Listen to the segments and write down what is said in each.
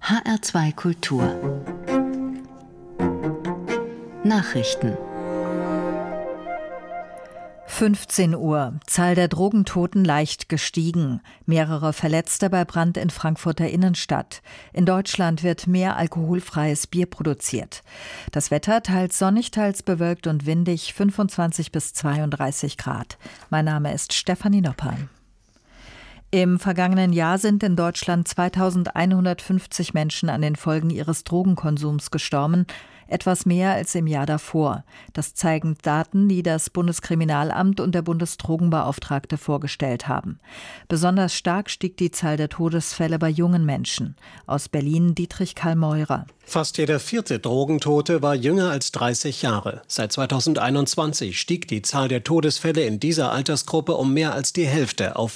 HR2 Kultur Nachrichten 15 Uhr. Zahl der Drogentoten leicht gestiegen. Mehrere Verletzte bei Brand in Frankfurter Innenstadt. In Deutschland wird mehr alkoholfreies Bier produziert. Das Wetter teils sonnig, teils bewölkt und windig, 25 bis 32 Grad. Mein Name ist Stefanie Nopper. Im vergangenen Jahr sind in Deutschland 2150 Menschen an den Folgen ihres Drogenkonsums gestorben, etwas mehr als im Jahr davor. Das zeigen Daten, die das Bundeskriminalamt und der Bundesdrogenbeauftragte vorgestellt haben. Besonders stark stieg die Zahl der Todesfälle bei jungen Menschen. Aus Berlin Dietrich Karl Meurer. Fast jeder vierte Drogentote war jünger als 30 Jahre. Seit 2021 stieg die Zahl der Todesfälle in dieser Altersgruppe um mehr als die Hälfte auf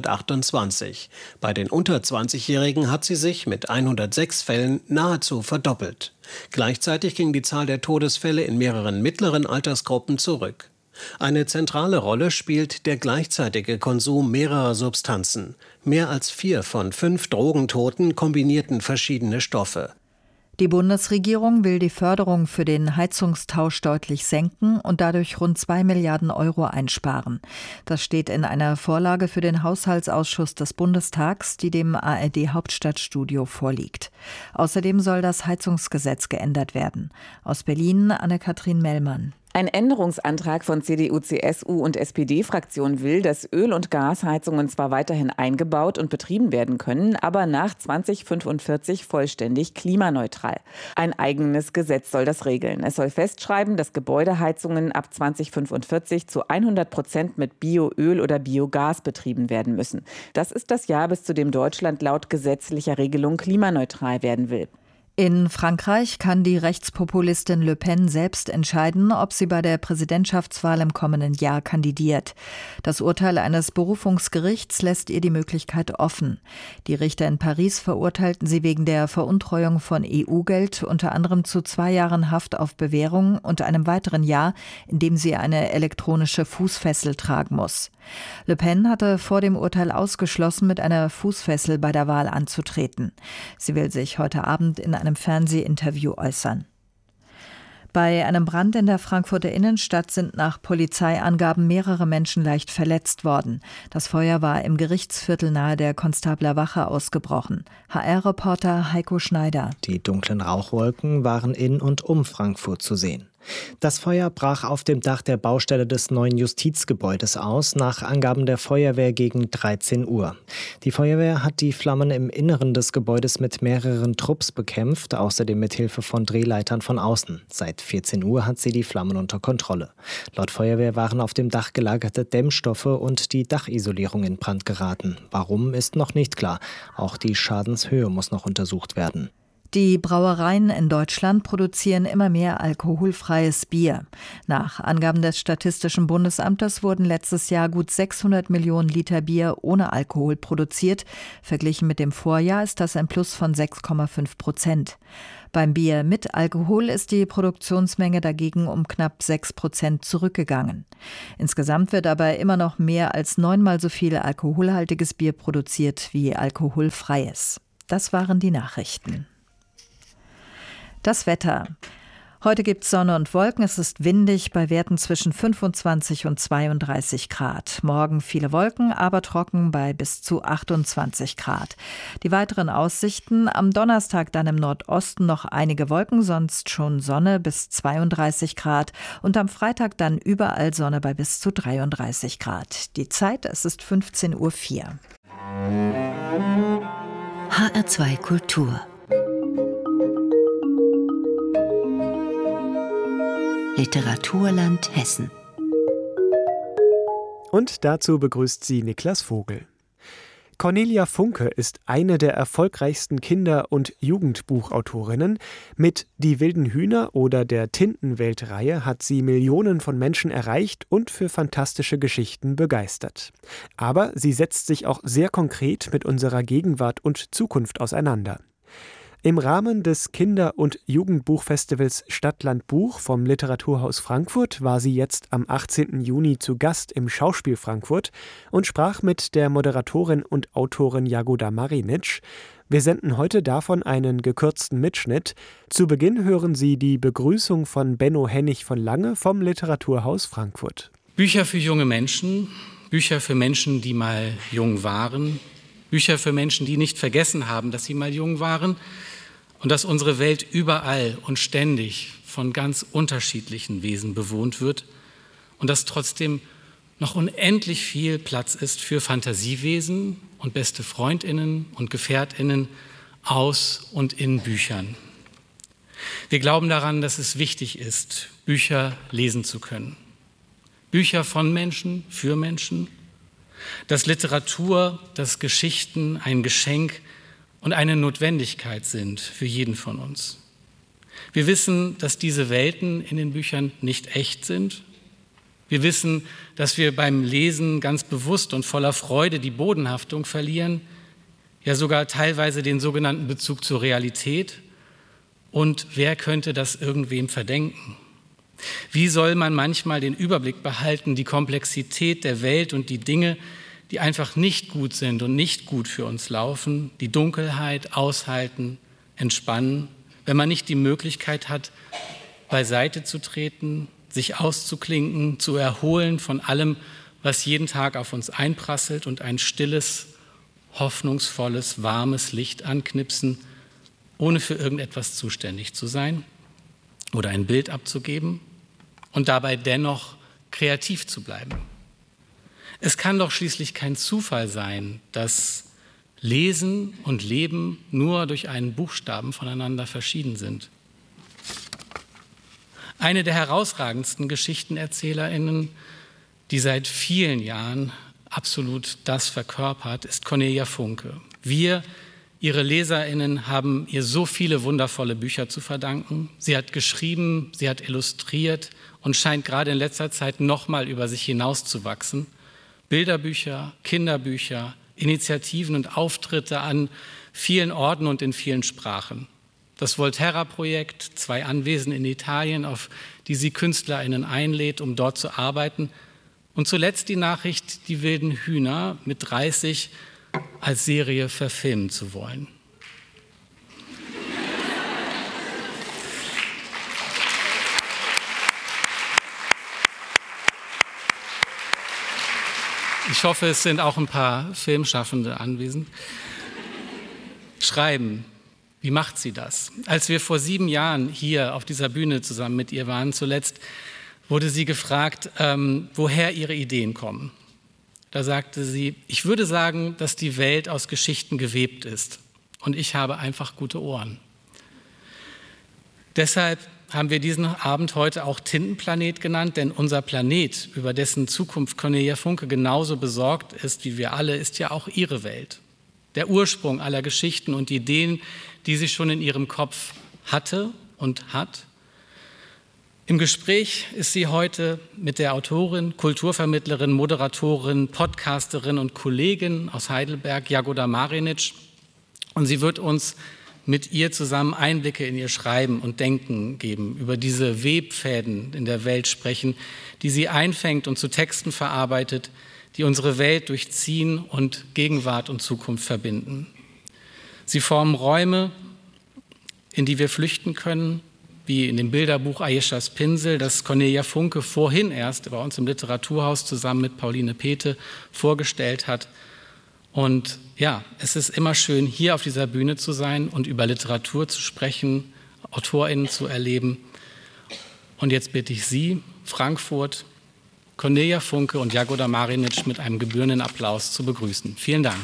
528. Bei den unter 20-Jährigen hat sie sich mit 106 Fällen nahezu verdoppelt. Gleichzeitig ging die Zahl der Todesfälle in mehreren mittleren Altersgruppen zurück. Eine zentrale Rolle spielt der gleichzeitige Konsum mehrerer Substanzen. Mehr als 4 von 5 Drogentoten kombinierten verschiedene Stoffe. Die Bundesregierung will die Förderung für den Heizungstausch deutlich senken und dadurch rund 2 Milliarden Euro einsparen. Das steht in einer Vorlage für den Haushaltsausschuss des Bundestags, die dem ARD-Hauptstadtstudio vorliegt. Außerdem soll das Heizungsgesetz geändert werden. Aus Berlin Anne-Kathrin Mellmann. Ein Änderungsantrag von CDU, CSU und SPD-Fraktion will, dass Öl- und Gasheizungen zwar weiterhin eingebaut und betrieben werden können, aber nach 2045 vollständig klimaneutral. Ein eigenes Gesetz soll das regeln. Es soll festschreiben, dass Gebäudeheizungen ab 2045 zu 100% mit Bioöl oder Biogas betrieben werden müssen. Das ist das Jahr, bis zu dem Deutschland laut gesetzlicher Regelung klimaneutral werden will. In Frankreich kann die Rechtspopulistin Le Pen selbst entscheiden, ob sie bei der Präsidentschaftswahl im kommenden Jahr kandidiert. Das Urteil eines Berufungsgerichts lässt ihr die Möglichkeit offen. Die Richter in Paris verurteilten sie wegen der Veruntreuung von EU-Geld unter anderem zu 2 Jahren Haft auf Bewährung und einem weiteren Jahr, in dem sie eine elektronische Fußfessel tragen muss. Le Pen hatte vor dem Urteil ausgeschlossen, mit einer Fußfessel bei der Wahl anzutreten. Sie will sich heute Abend in einem Fernsehinterview äußern. Bei einem Brand in der Frankfurter Innenstadt sind nach Polizeiangaben mehrere Menschen leicht verletzt worden. Das Feuer war im Gerichtsviertel nahe der Konstabler Wache ausgebrochen. HR-Reporter Heiko Schneider. Die dunklen Rauchwolken waren in und um Frankfurt zu sehen. Das Feuer brach auf dem Dach der Baustelle des neuen Justizgebäudes aus, nach Angaben der Feuerwehr gegen 13 Uhr. Die Feuerwehr hat die Flammen im Inneren des Gebäudes mit mehreren Trupps bekämpft, außerdem mit Hilfe von Drehleitern von außen. Seit 14 Uhr hat sie die Flammen unter Kontrolle. Laut Feuerwehr waren auf dem Dach gelagerte Dämmstoffe und die Dachisolierung in Brand geraten. Warum, ist noch nicht klar. Auch die Schadenshöhe muss noch untersucht werden. Die Brauereien in Deutschland produzieren immer mehr alkoholfreies Bier. Nach Angaben des Statistischen Bundesamtes wurden letztes Jahr gut 600 Millionen Liter Bier ohne Alkohol produziert. Verglichen mit dem Vorjahr ist das ein Plus von 6,5%. Beim Bier mit Alkohol ist die Produktionsmenge dagegen um knapp 6% zurückgegangen. Insgesamt wird aber immer noch mehr als 9-mal so viel alkoholhaltiges Bier produziert wie alkoholfreies. Das waren die Nachrichten. Das Wetter. Heute gibt es Sonne und Wolken. Es ist windig bei Werten zwischen 25 und 32 Grad. Morgen viele Wolken, aber trocken bei bis zu 28 Grad. Die weiteren Aussichten: am Donnerstag dann im Nordosten noch einige Wolken, sonst schon Sonne bis 32 Grad. Und am Freitag dann überall Sonne bei bis zu 33 Grad. Die Zeit, es ist 15:04 Uhr. HR2 Kultur Literaturland Hessen. Und dazu begrüßt sie Niklas Vogel. Cornelia Funke ist eine der erfolgreichsten Kinder- und Jugendbuchautorinnen. Mit Die wilden Hühner oder der Tintenwelt-Reihe hat sie Millionen von Menschen erreicht und für fantastische Geschichten begeistert. Aber sie setzt sich auch sehr konkret mit unserer Gegenwart und Zukunft auseinander. Im Rahmen des Kinder- und Jugendbuchfestivals Stadtland Buch vom Literaturhaus Frankfurt war sie jetzt am 18. Juni zu Gast im Schauspiel Frankfurt und sprach mit der Moderatorin und Autorin Jagoda Marinic. Wir senden heute davon einen gekürzten Mitschnitt. Zu Beginn hören Sie die Begrüßung von Benno Hennig von Lange vom Literaturhaus Frankfurt. Bücher für junge Menschen, Bücher für Menschen, die mal jung waren, Bücher für Menschen, die nicht vergessen haben, dass sie mal jung waren und dass unsere Welt überall und ständig von ganz unterschiedlichen Wesen bewohnt wird und dass trotzdem noch unendlich viel Platz ist für Fantasiewesen und beste FreundInnen und GefährtInnen aus und in Büchern. Wir glauben daran, dass es wichtig ist, Bücher lesen zu können. Bücher von Menschen, für Menschen. Dass Literatur, dass Geschichten ein Geschenk und eine Notwendigkeit sind für jeden von uns. Wir wissen, dass diese Welten in den Büchern nicht echt sind. Wir wissen, dass wir beim Lesen ganz bewusst und voller Freude die Bodenhaftung verlieren, ja sogar teilweise den sogenannten Bezug zur Realität. Und wer könnte das irgendwem verdenken? Wie soll man manchmal den Überblick behalten, die Komplexität der Welt und die Dinge, die einfach nicht gut sind und nicht gut für uns laufen, die Dunkelheit aushalten, entspannen, wenn man nicht die Möglichkeit hat, beiseite zu treten, sich auszuklinken, zu erholen von allem, was jeden Tag auf uns einprasselt und ein stilles, hoffnungsvolles, warmes Licht anknipsen, ohne für irgendetwas zuständig zu sein oder ein Bild abzugeben und dabei dennoch kreativ zu bleiben. Es kann doch schließlich kein Zufall sein, dass Lesen und Leben nur durch einen Buchstaben voneinander verschieden sind. Eine der herausragendsten GeschichtenerzählerInnen, die seit vielen Jahren absolut das verkörpert, ist Cornelia Funke. Wir, ihre LeserInnen, haben ihr so viele wundervolle Bücher zu verdanken. Sie hat geschrieben, sie hat illustriert und scheint gerade in letzter Zeit nochmal über sich hinauszuwachsen. Bilderbücher, Kinderbücher, Initiativen und Auftritte an vielen Orten und in vielen Sprachen. Das Volterra-Projekt, 2 Anwesen in Italien, auf die sie KünstlerInnen einlädt, um dort zu arbeiten. Und zuletzt die Nachricht, die wilden Hühner mit 30 als Serie verfilmen zu wollen. Ich hoffe, es sind auch ein paar Filmschaffende anwesend. Schreiben. Wie macht sie das? Als wir vor 7 Jahren hier auf dieser Bühne zusammen mit ihr waren, zuletzt wurde sie gefragt, woher ihre Ideen kommen. Da sagte sie, ich würde sagen, dass die Welt aus Geschichten gewebt ist und ich habe einfach gute Ohren. Deshalb haben wir diesen Abend heute auch Tintenplanet genannt, denn unser Planet, über dessen Zukunft Cornelia Funke genauso besorgt ist wie wir alle, ist ja auch ihre Welt. Der Ursprung aller Geschichten und Ideen, die sie schon in ihrem Kopf hatte und hat. Im Gespräch ist sie heute mit der Autorin, Kulturvermittlerin, Moderatorin, Podcasterin und Kollegin aus Heidelberg, Jagoda Marinic. Und sie wird uns mit ihr zusammen Einblicke in ihr Schreiben und Denken geben, über diese Webfäden in der Welt sprechen, die sie einfängt und zu Texten verarbeitet, die unsere Welt durchziehen und Gegenwart und Zukunft verbinden. Sie formen Räume, in die wir flüchten können, wie in dem Bilderbuch Aishas Pinsel, das Cornelia Funke vorhin erst bei uns im Literaturhaus zusammen mit Pauline Pethe vorgestellt hat. Und ja, es ist immer schön, hier auf dieser Bühne zu sein und über Literatur zu sprechen, AutorInnen zu erleben. Und jetzt bitte ich Sie, Frankfurt, Cornelia Funke und Jagoda Marinic mit einem gebührenden Applaus zu begrüßen. Vielen Dank.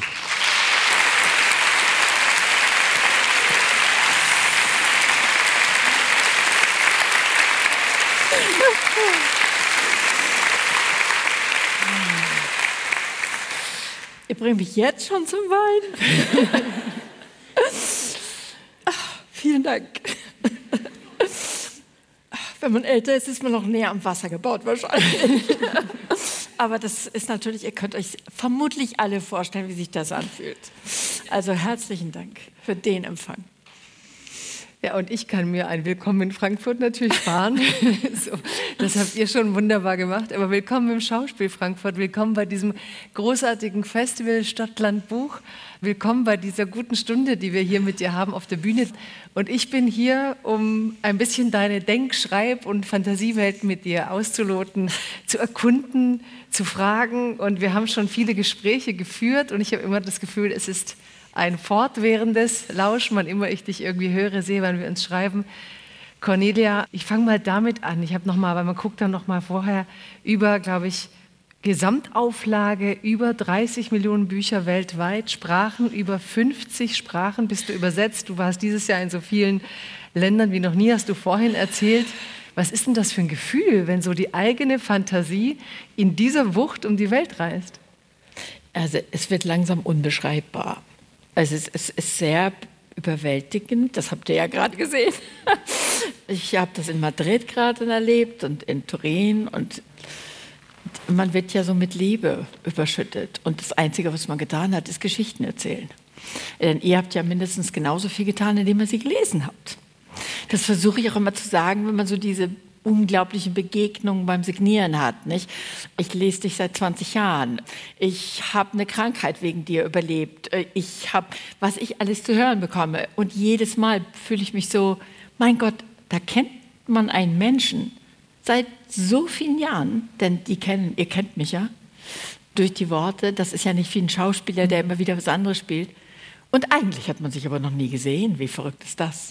Ihr bringt mich jetzt schon zum Weinen. Ach, vielen Dank. Wenn man älter ist, ist man noch näher am Wasser gebaut wahrscheinlich. Aber das ist natürlich, ihr könnt euch vermutlich alle vorstellen, wie sich das anfühlt. Also herzlichen Dank für den Empfang. Ja, und ich kann mir ein Willkommen in Frankfurt natürlich sparen. So, das habt ihr schon wunderbar gemacht. Aber willkommen im Schauspiel Frankfurt, willkommen bei diesem großartigen Festival Stadt, Land, Buch. Willkommen bei dieser guten Stunde, die wir hier mit dir haben auf der Bühne. Und ich bin hier, um ein bisschen deine Denk-, Schreib- und Fantasiewelt mit dir auszuloten, zu erkunden, zu fragen. Und wir haben schon viele Gespräche geführt und ich habe immer das Gefühl, es ist ein fortwährendes Lauschen, wann immer ich dich irgendwie höre, sehe, wann wir uns schreiben. Cornelia, ich fange mal damit an. Ich habe nochmal, weil man guckt dann nochmal vorher über, glaube ich, Gesamtauflage über 30 Millionen Bücher weltweit, Sprachen über 50 Sprachen bist du übersetzt. Du warst dieses Jahr in so vielen Ländern wie noch nie, hast du vorhin erzählt. Was ist denn das für ein Gefühl, wenn so die eigene Fantasie in dieser Wucht um die Welt reist? Also es wird langsam unbeschreibbar. Also es ist sehr überwältigend, das habt ihr ja gerade gesehen. Ich habe das in Madrid gerade erlebt und in Turin und man wird ja so mit Liebe überschüttet. Und das Einzige, was man getan hat, ist Geschichten erzählen. Denn ihr habt ja mindestens genauso viel getan, indem ihr sie gelesen habt. Das versuche ich auch immer zu sagen, wenn man so diese unglaublichen Begegnungen beim Signieren hat. Nicht? Ich lese dich seit 20 Jahren. Ich habe eine Krankheit wegen dir überlebt. Ich habe, was ich alles zu hören bekomme. Und jedes Mal fühle ich mich so, mein Gott, da kennt man einen Menschen seit so vielen Jahren, denn ihr kennt mich ja, durch die Worte. Das ist ja nicht wie ein Schauspieler, der immer wieder was anderes spielt. Und eigentlich hat man sich aber noch nie gesehen. Wie verrückt ist das?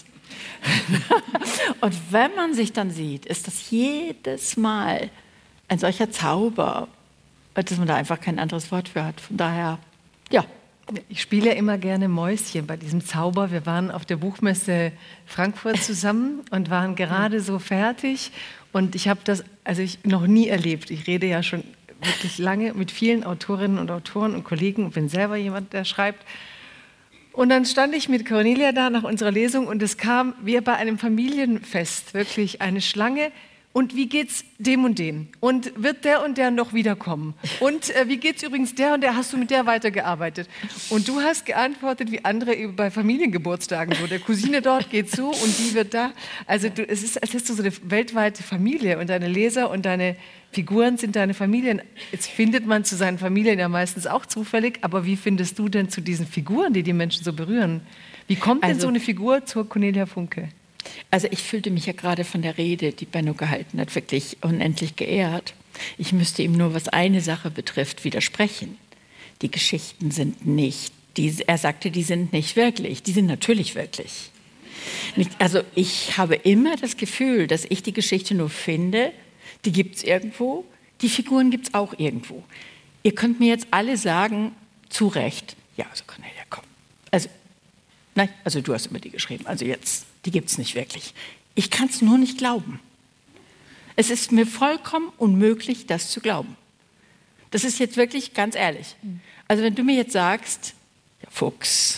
Und wenn man sich dann sieht, ist das jedes Mal ein solcher Zauber, dass man da einfach kein anderes Wort für hat. Von daher, ja. Ich spiele ja immer gerne Mäuschen bei diesem Zauber. Wir waren auf der Buchmesse Frankfurt zusammen und waren gerade so fertig. Und ich habe das noch nie erlebt. Ich rede ja schon wirklich lange mit vielen Autorinnen und Autoren und Kollegen und bin selber jemand, der schreibt. Und dann stand ich mit Cornelia da nach unserer Lesung und es kam wie bei einem Familienfest wirklich eine Schlange. Und wie geht's dem und dem? Und wird der und der noch wiederkommen? Und wie geht's übrigens der und der? Hast du mit der weitergearbeitet? Und du hast geantwortet wie andere bei Familiengeburtstagen. So, der Cousine dort geht so und die wird da. Also es ist, als hättest du so eine weltweite Familie und deine Leser und deine Figuren sind deine Familien. Jetzt findet man zu seinen Familien ja meistens auch zufällig. Aber wie findest du denn zu diesen Figuren, die die Menschen so berühren? Wie kommt denn so eine Figur zur Cornelia Funke? Also ich fühlte mich ja gerade von der Rede, die Benno gehalten hat, wirklich unendlich geehrt. Ich müsste ihm nur, was eine Sache betrifft, widersprechen. Die Geschichten sind nicht, er sagte, die sind nicht wirklich. Die sind natürlich wirklich. Also ich habe immer das Gefühl, dass ich die Geschichte nur finde, die gibt es irgendwo, die Figuren gibt es auch irgendwo. Ihr könnt mir jetzt alle sagen, zu Recht, ja, also Cornelia, komm. Nein, du hast immer die geschrieben, also jetzt, die gibt es nicht wirklich. Ich kann es nur nicht glauben. Es ist mir vollkommen unmöglich, das zu glauben. Das ist jetzt wirklich ganz ehrlich. Also wenn du mir jetzt sagst, ja, Fuchs,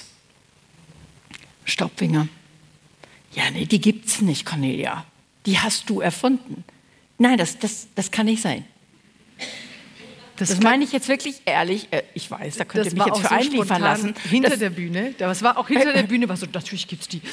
Staubfinger, ja, nee, die gibt's nicht, Cornelia. Die hast du erfunden. Nein, das kann nicht sein. Das meine ich jetzt wirklich ehrlich. Ich weiß, da könnt ihr mich jetzt für einliefern lassen. Hinter der Bühne. Das war auch hinter der Bühne. War so, natürlich gibt's die.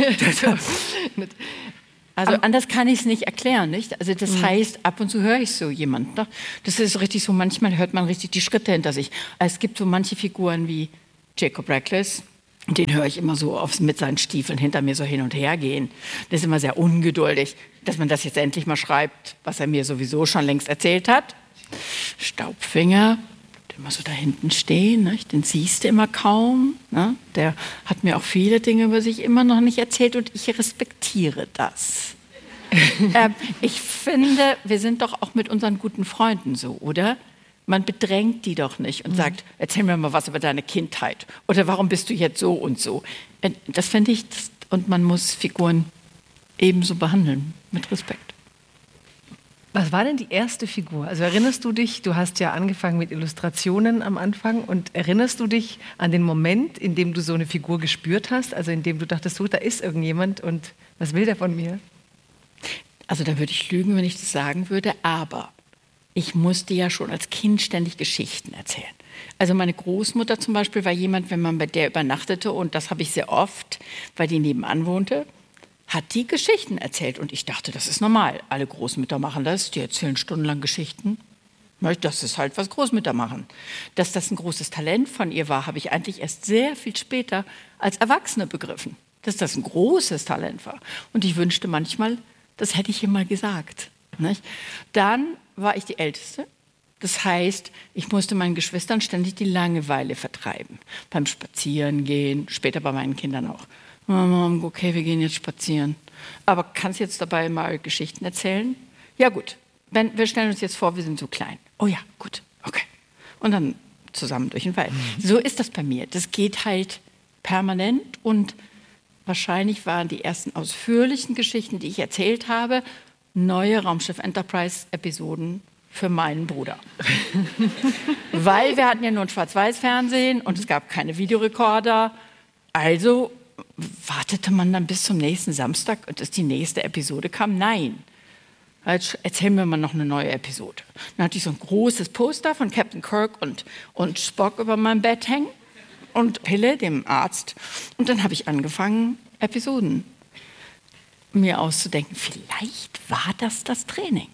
Also anders kann ich es nicht erklären, nicht? Also das heißt, ab und zu höre ich so jemanden. Ne? Das ist richtig so, manchmal hört man richtig die Schritte hinter sich. Es gibt so manche Figuren wie Jacob Reckless. Den höre ich immer so mit seinen Stiefeln hinter mir so hin und her gehen. Das ist immer sehr ungeduldig, dass man das jetzt endlich mal schreibt, was er mir sowieso schon längst erzählt hat. Staubfinger, der immer so da hinten stehen, ne? Den siehst du immer kaum. Ne? Der hat mir auch viele Dinge über sich immer noch nicht erzählt und ich respektiere das. Ich finde, wir sind doch auch mit unseren guten Freunden so, oder? Man bedrängt die doch nicht und sagt, erzähl mir mal was über deine Kindheit oder warum bist du jetzt so und so. Das finde ich, und man muss Figuren ebenso behandeln, mit Respekt. Was war denn die erste Figur? Also erinnerst du dich, du hast ja angefangen mit Illustrationen am Anfang und erinnerst du dich an den Moment, in dem du so eine Figur gespürt hast, also in dem du dachtest, so, da ist irgendjemand und was will der von mir? Also da würde ich lügen, wenn ich das sagen würde, aber ich musste ja schon als Kind ständig Geschichten erzählen. Also meine Großmutter zum Beispiel war jemand, wenn man bei der übernachtete, und das habe ich sehr oft, weil die nebenan wohnte, hat die Geschichten erzählt. Und ich dachte, das ist normal. Alle Großmütter machen das, die erzählen stundenlang Geschichten. Das ist halt, was Großmütter machen. Dass das ein großes Talent von ihr war, habe ich eigentlich erst sehr viel später als Erwachsene begriffen. Dass das ein großes Talent war. Und ich wünschte manchmal, das hätte ich ihr mal gesagt. Nicht? Dann war ich die Älteste. Das heißt, ich musste meinen Geschwistern ständig die Langeweile vertreiben. Beim Spazierengehen, später bei meinen Kindern auch. Mom, okay, wir gehen jetzt spazieren. Aber kannst du jetzt dabei mal Geschichten erzählen? Ja gut, wir stellen uns jetzt vor, wir sind so klein. Oh ja, gut, okay. Und dann zusammen durch den Wald. So ist das bei mir. Das geht halt permanent und wahrscheinlich waren die ersten ausführlichen Geschichten, die ich erzählt habe, neue Raumschiff Enterprise-Episoden für meinen Bruder. Weil wir hatten ja nur ein Schwarz-Weiß-Fernsehen und es gab keine Videorekorder. Also wartete man dann bis zum nächsten Samstag und dass die nächste Episode kam? Nein. Jetzt erzählen wir mal noch eine neue Episode. Dann hatte ich so ein großes Poster von Captain Kirk und Spock über meinem Bett hängen und Pille, dem Arzt. Und dann habe ich angefangen, Episoden mir auszudenken. Vielleicht war das Training.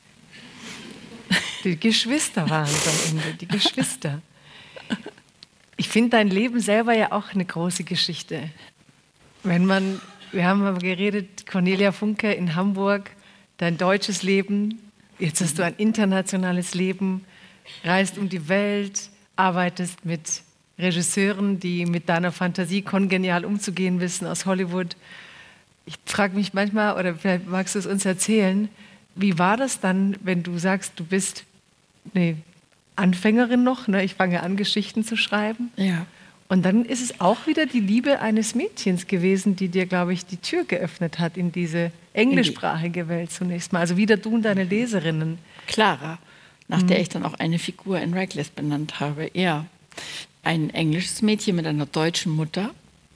Die Geschwister waren es am Ende, die Geschwister. Ich finde dein Leben selber ja auch eine große Geschichte. Wir haben mal geredet, Cornelia Funke in Hamburg, dein deutsches Leben, jetzt hast du ein internationales Leben, reist um die Welt, arbeitest mit Regisseuren, die mit deiner Fantasie kongenial umzugehen wissen aus Hollywood. Ich frage mich manchmal, oder vielleicht magst du es uns erzählen, wie war das dann, wenn du sagst, du bist eine Anfängerin noch, ne? Ich fange an, Geschichten zu schreiben. Ja. Und dann ist es auch wieder die Liebe eines Mädchens gewesen, die dir, glaube ich, die Tür geöffnet hat in diese englischsprachige Welt zunächst mal. Also wieder du und deine Leserinnen. Clara, nach der ich dann auch eine Figur in Reckless benannt habe. Ja, ein englisches Mädchen mit einer deutschen Mutter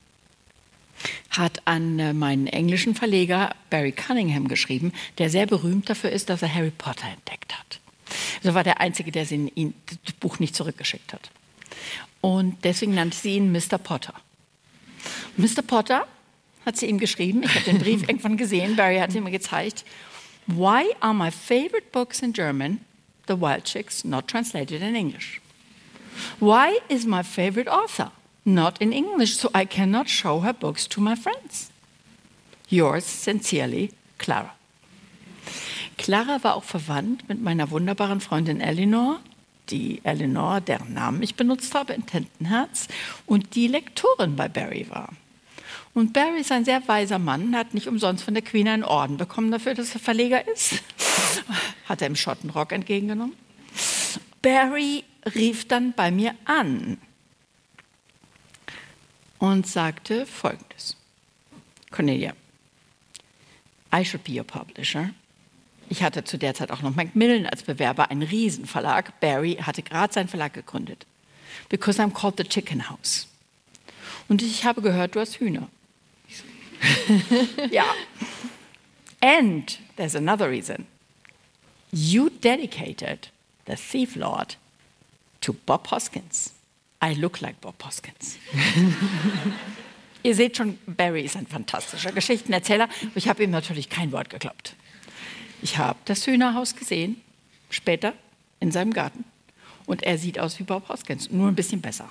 hat an meinen englischen Verleger Barry Cunningham geschrieben, der sehr berühmt dafür ist, dass er Harry Potter entdeckt hat. Also war der Einzige, der ihm das Buch nicht zurückgeschickt hat. Und deswegen nannte sie ihn Mr. Potter. Mr. Potter hat sie ihm geschrieben, ich habe den Brief irgendwann gesehen, Barry hat ihn mir gezeigt. Why are my favorite books in German, The Wild Chicks, not translated in English? Why is my favorite author not in English, so I cannot show her books to my friends? Yours sincerely, Clara. Clara war auch verwandt mit meiner wunderbaren Freundin Eleanor, die Eleanor, deren Namen ich benutzt habe in Tintenherz, und die Lektorin bei Barry war. Und Barry ist ein sehr weiser Mann, hat nicht umsonst von der Queen einen Orden bekommen dafür, dass er Verleger ist. Hat er im Schottenrock entgegengenommen. Barry rief dann bei mir an und sagte Folgendes. Cornelia, I should be your publisher. Ich hatte zu der Zeit auch noch Macmillan als Bewerber, einen Riesenverlag. Barry hatte gerade seinen Verlag gegründet. Because I'm called the Chicken House. Und ich habe gehört, du hast Hühner. Ja. And there's another reason. You dedicated The Thief Lord to Bob Hoskins. I look like Bob Hoskins. Ihr seht schon, Barry ist ein fantastischer Geschichtenerzähler. Ich habe ihm natürlich kein Wort geglaubt. Ich habe das Hühnerhaus gesehen, später in seinem Garten. Und er sieht aus wie Bob Hoskins, nur ein bisschen besser.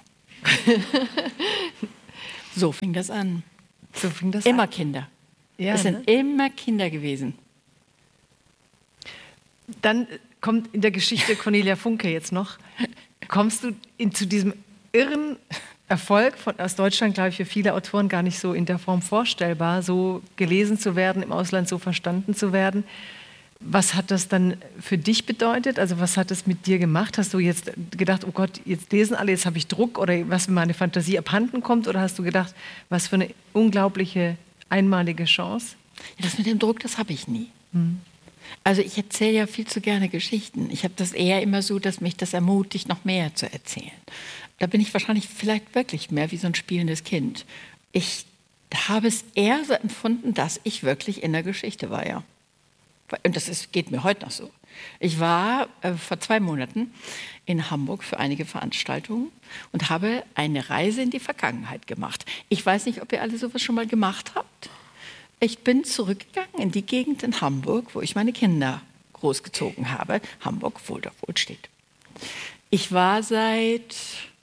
So fing das an. So fing das immer an. Kinder. Ja, es sind immer Kinder gewesen. Dann kommt in der Geschichte Cornelia Funke jetzt noch, kommst du zu diesem irren Erfolg aus Deutschland, glaube ich, für viele Autoren gar nicht so in der Form vorstellbar, so gelesen zu werden, im Ausland so verstanden zu werden. Was hat das dann für dich bedeutet? Also was hat es mit dir gemacht? Hast du jetzt gedacht, oh Gott, jetzt lesen alle, jetzt habe ich Druck oder was, wenn meine Fantasie abhanden kommt? Oder hast du gedacht, was für eine unglaubliche, einmalige Chance? Ja, das mit dem Druck, das habe ich nie. Also ich erzähle ja viel zu gerne Geschichten. Ich habe das eher immer so, dass mich das ermutigt, noch mehr zu erzählen. Da bin ich wahrscheinlich vielleicht wirklich mehr wie so ein spielendes Kind. Ich habe es eher so empfunden, dass ich wirklich in der Geschichte war, ja. Und das geht mir heute noch so. Ich war vor 2 Monaten in Hamburg für einige Veranstaltungen und habe eine Reise in die Vergangenheit gemacht. Ich weiß nicht, ob ihr alle sowas schon mal gemacht habt. ich bin zurückgegangen in die Gegend in Hamburg, wo ich meine Kinder großgezogen habe. Hamburg, Fulda-Wohl steht. Ich war seit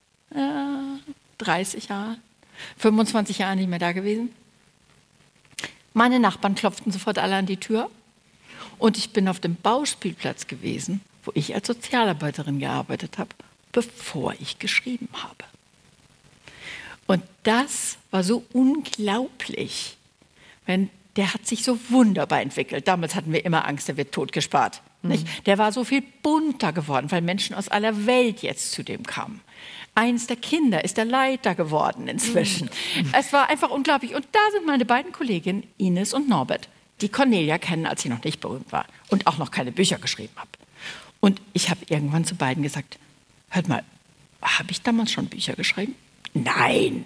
30 Jahren, 25 Jahren nicht mehr da gewesen. Meine Nachbarn klopften sofort alle an die Tür. Und ich bin auf dem Bauspielplatz gewesen, wo ich als Sozialarbeiterin gearbeitet habe, bevor ich geschrieben habe. Und das war so unglaublich. Der hat sich so wunderbar entwickelt. Damals hatten wir immer Angst, der wird totgespart. Nicht? Der war so viel bunter geworden, weil Menschen aus aller Welt jetzt zu dem kamen. Eins der Kinder ist der Leiter geworden inzwischen. Es war einfach unglaublich. Und da sind meine beiden Kolleginnen, Ines und Norbert, die Cornelia kennen, als sie noch nicht berühmt war und auch noch keine Bücher geschrieben habe. Und ich habe irgendwann zu beiden gesagt, hört mal, habe ich damals schon Bücher geschrieben? Nein.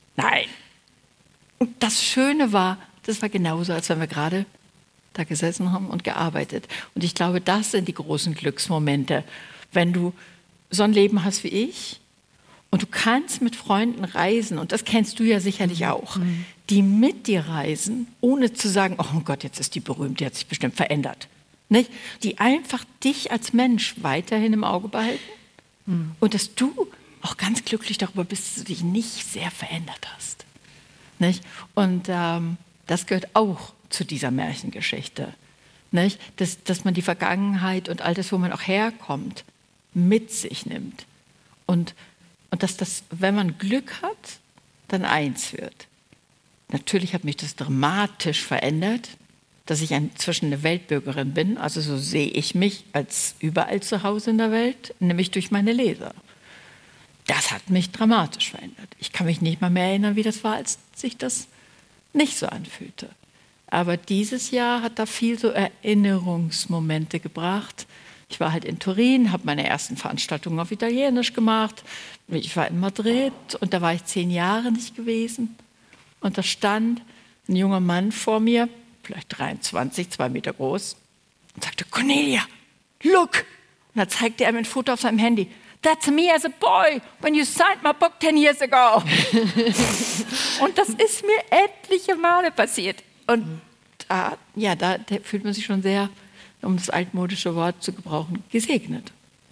Und das Schöne war, das war genauso, als wenn wir gerade da gesessen haben und gearbeitet. Und ich glaube, das sind die großen Glücksmomente, wenn du so ein Leben hast wie ich und du kannst mit Freunden reisen, und das kennst du ja sicherlich auch, die mit dir reisen, ohne zu sagen, oh Gott, jetzt ist die berühmt, die hat sich bestimmt verändert. Nicht? Die einfach dich als Mensch weiterhin im Auge behalten und dass du auch ganz glücklich darüber bist, dass du dich nicht sehr verändert hast. Nicht? Und das gehört auch zu dieser Märchengeschichte. Nicht? Dass man die Vergangenheit und all das, wo man auch herkommt, mit sich nimmt. Und dass das, wenn man Glück hat, dann eins wird. Natürlich hat mich das dramatisch verändert, dass ich inzwischen eine Weltbürgerin bin. Also so sehe ich mich als überall zu Hause in der Welt, nämlich durch meine Leser. Das hat mich dramatisch verändert. Ich kann mich nicht mal mehr erinnern, wie das war, als sich das nicht so anfühlte. Aber dieses Jahr hat da viel so Erinnerungsmomente gebracht. Ich war halt in Turin, habe meine ersten Veranstaltungen auf Italienisch gemacht. Ich war in Madrid und da war ich 10 Jahre nicht gewesen. Und da stand ein junger Mann vor mir, vielleicht 23, 2 Meter groß, und sagte, Cornelia, look! Und da zeigte er mir ein Foto auf seinem Handy. That's me as a boy, when you signed my book 10 years ago. Und das ist mir etliche Male passiert. Und da fühlt man sich schon sehr, um das altmodische Wort zu gebrauchen, gesegnet.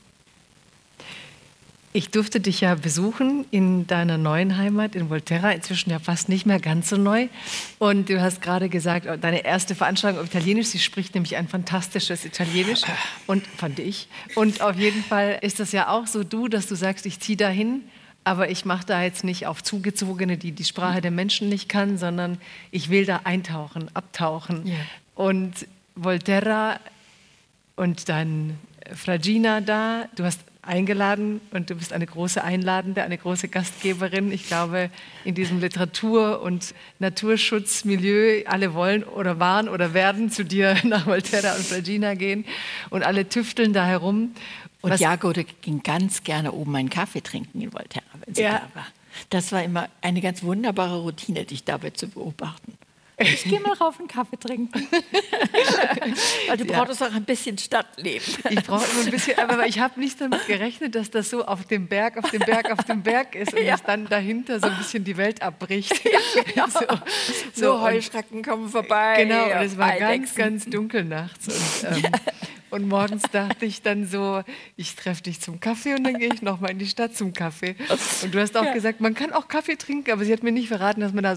Ich durfte dich ja besuchen in deiner neuen Heimat in Volterra, inzwischen ja fast nicht mehr ganz so neu. Und du hast gerade gesagt, deine erste Veranstaltung auf Italienisch, sie spricht nämlich ein fantastisches Italienisch, und fand ich. Und auf jeden Fall ist das ja auch so dass du sagst, ich ziehe da hin, aber ich mache da jetzt nicht auf Zugezogene, die die Sprache der Menschen nicht kann, sondern ich will da eintauchen, abtauchen. Ja. Und Volterra und dann Fragina da, du hast eingeladen und du bist eine große Einladende, eine große Gastgeberin. Ich glaube, in diesem Literatur- und Naturschutzmilieu, alle wollen oder waren oder werden zu dir nach Volterra und Fragina gehen und alle tüfteln da herum. Und Jagode ging ganz gerne oben einen Kaffee trinken in Volterra, wenn sie da war. Das war immer eine ganz wunderbare Routine, dich dabei zu beobachten. Ich gehe mal rauf einen Kaffee trinken. Weil du brauchst auch ein bisschen Stadtleben. Ich brauche immer ein bisschen, aber ich habe nicht damit gerechnet, dass das so auf dem Berg ist und dass dann dahinter so ein bisschen die Welt abbricht. Ja. So Heuschrecken kommen vorbei. Genau, und es war ganz, ganz dunkel nachts. Und morgens dachte ich dann so, ich treffe dich zum Kaffee und dann gehe ich nochmal in die Stadt zum Kaffee. Und du hast auch gesagt, man kann auch Kaffee trinken, aber sie hat mir nicht verraten, dass man da